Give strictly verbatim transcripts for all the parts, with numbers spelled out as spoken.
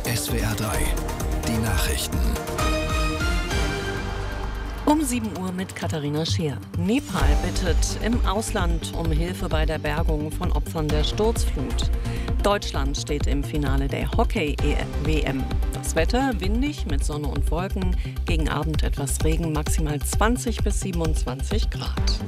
S W R drei, die Nachrichten. Um sieben Uhr mit Katharina Scheer. Nepal bittet im Ausland um Hilfe bei der Bergung von Opfern der Sturzflut. Deutschland steht im Finale der Hockey-W M. Das Wetter windig mit Sonne und Wolken, gegen Abend etwas Regen, maximal zwanzig bis siebenundzwanzig Grad.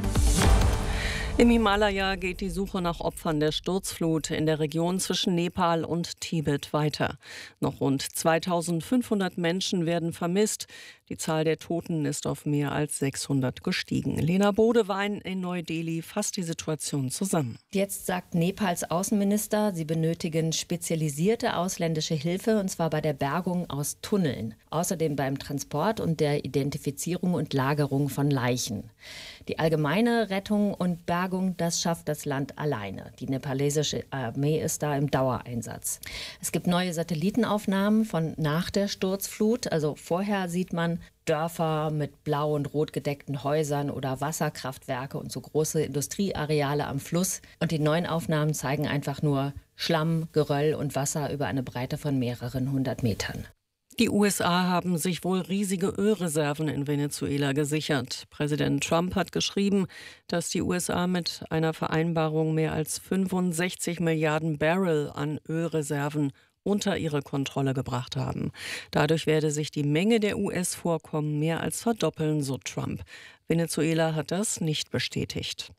Im Himalaya geht die Suche nach Opfern der Sturzflut in der Region zwischen Nepal und Tibet weiter. Noch rund zweitausendfünfhundert Menschen werden vermisst. Die Zahl der Toten ist auf mehr als sechshundert gestiegen. Lena Bodewein in Neu-Delhi fasst die Situation zusammen. Jetzt sagt Nepals Außenminister, sie benötigen spezialisierte ausländische Hilfe, und zwar bei der Bergung aus Tunneln. Außerdem beim Transport und der Identifizierung und Lagerung von Leichen. Die allgemeine Rettung und Bergung, das schafft das Land alleine. Die nepalesische Armee ist da im Dauereinsatz. Es gibt neue Satellitenaufnahmen von nach der Sturzflut. Also vorher sieht man Dörfer mit blau und rot gedeckten Häusern oder Wasserkraftwerke und so große Industrieareale am Fluss. Und die neuen Aufnahmen zeigen einfach nur Schlamm, Geröll und Wasser über eine Breite von mehreren hundert Metern. Die U S A haben sich wohl riesige Ölreserven in Venezuela gesichert. Präsident Trump hat geschrieben, dass die U S A mit einer Vereinbarung mehr als fünfundsechzig Milliarden Barrel an Ölreserven unter ihre Kontrolle gebracht haben. Dadurch werde sich die Menge der U S-Vorkommen mehr als verdoppeln, so Trump. Venezuela hat das nicht bestätigt.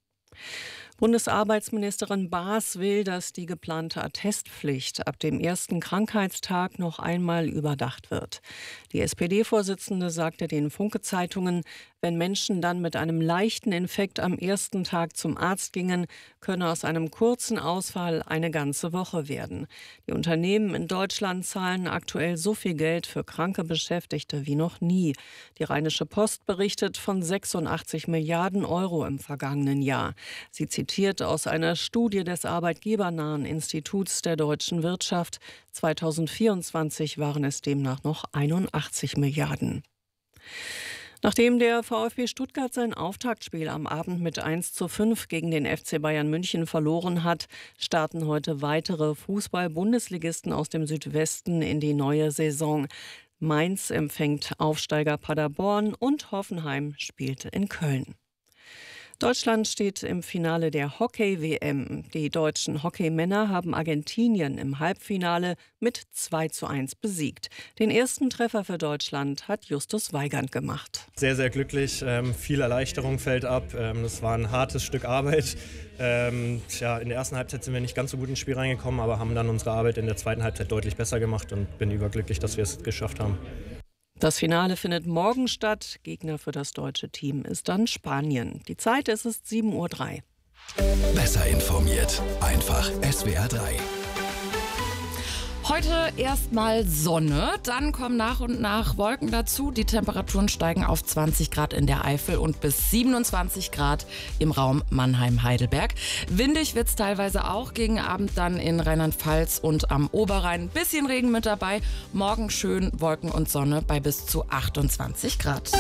Bundesarbeitsministerin Baas will, dass die geplante Attestpflicht ab dem ersten Krankheitstag noch einmal überdacht wird. Die S P D-Vorsitzende sagte den Funke-Zeitungen, wenn Menschen dann mit einem leichten Infekt am ersten Tag zum Arzt gingen, könne aus einem kurzen Ausfall eine ganze Woche werden. Die Unternehmen in Deutschland zahlen aktuell so viel Geld für kranke Beschäftigte wie noch nie. Die Rheinische Post berichtet von sechsundachtzig Milliarden Euro im vergangenen Jahr. Sie zitiert aus einer Studie des arbeitgebernahen Instituts der deutschen Wirtschaft. zweitausendvierundzwanzig waren es demnach noch einundachtzig Milliarden. Nachdem der VfB Stuttgart sein Auftaktspiel am Abend mit eins zu fünf gegen den F C Bayern München verloren hat, starten heute weitere Fußball-Bundesligisten aus dem Südwesten in die neue Saison. Mainz empfängt Aufsteiger Paderborn und Hoffenheim spielt in Köln. Deutschland steht im Finale der Hockey-W M. Die deutschen Hockeymänner haben Argentinien im Halbfinale mit zwei zu eins besiegt. Den ersten Treffer für Deutschland hat Justus Weigand gemacht. Sehr, sehr glücklich. Ähm, viel Erleichterung fällt ab. Ähm, das war ein hartes Stück Arbeit. Ähm, tja, in der ersten Halbzeit sind wir nicht ganz so gut ins Spiel reingekommen, aber haben dann unsere Arbeit in der zweiten Halbzeit deutlich besser gemacht und bin überglücklich, dass wir es geschafft haben. Das Finale findet morgen statt. Gegner für das deutsche Team ist dann Spanien. Die Zeit ist es sieben Uhr drei. Besser informiert. Einfach S W R drei. Heute erstmal Sonne, dann kommen nach und nach Wolken dazu. Die Temperaturen steigen auf zwanzig Grad in der Eifel und bis siebenundzwanzig Grad im Raum Mannheim-Heidelberg. Windig wird es teilweise auch, gegen Abend dann in Rheinland-Pfalz und am Oberrhein. Bisschen Regen mit dabei, morgen schön Wolken und Sonne bei bis zu achtundzwanzig Grad.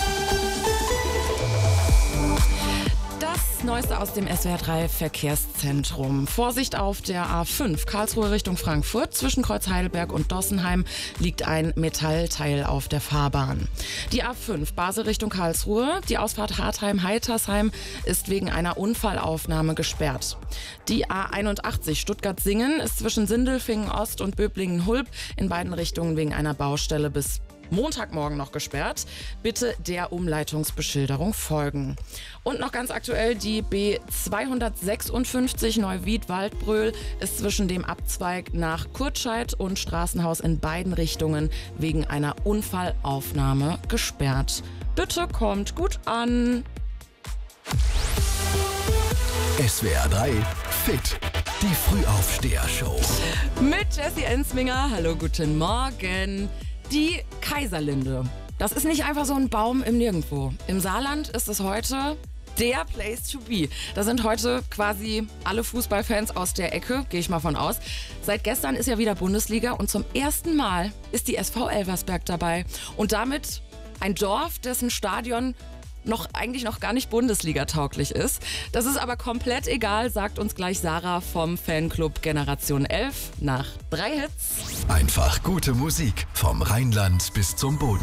Das Neueste aus dem S W R drei Verkehrszentrum. Vorsicht auf der A fünf, Karlsruhe Richtung Frankfurt. Zwischen Kreuz Heidelberg und Dossenheim liegt ein Metallteil auf der Fahrbahn. Die A fünf, Basel Richtung Karlsruhe. Die Ausfahrt Hartheim-Heitersheim ist wegen einer Unfallaufnahme gesperrt. Die A einundachtzig, Stuttgart-Singen, ist zwischen Sindelfingen Ost und Böblingen-Hulb in beiden Richtungen wegen einer Baustelle bis Montagmorgen noch gesperrt. Bitte der Umleitungsbeschilderung folgen. Und noch ganz aktuell, die B zweihundertsechsundfünfzig Neuwied-Waldbröl ist zwischen dem Abzweig nach Kurtscheid und Straßenhaus in beiden Richtungen wegen einer Unfallaufnahme gesperrt. Bitte kommt gut an. S W R drei Fit. Die Frühaufsteher-Show. Mit Jessie Ensminger. Hallo, guten Morgen. Die Kaiserlinde. Das ist nicht einfach so ein Baum im Nirgendwo. Im Saarland ist es heute der Place to be. Da sind heute quasi alle Fußballfans aus der Ecke, gehe ich mal von aus. Seit gestern ist ja wieder Bundesliga und zum ersten Mal ist die S V Elversberg dabei. Und damit ein Dorf, dessen Stadion noch eigentlich noch gar nicht Bundesliga-tauglich ist. Das ist aber komplett egal, sagt uns gleich Sarah vom Fanclub Generation elf nach drei Hits. Einfach gute Musik vom Rheinland bis zum Boden.